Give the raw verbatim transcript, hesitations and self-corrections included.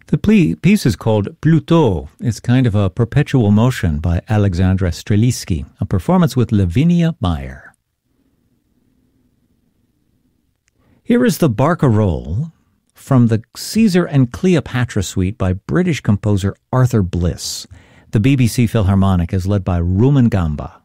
The piece is called Plutôt. It's kind of a perpetual motion by Alexandra Strelitzky, a performance with Lavinia Meyer. Here is the Barcarolle from the Caesar and Cleopatra suite by British composer Arthur Bliss. The B B C Philharmonic is led by Rumen Gamba.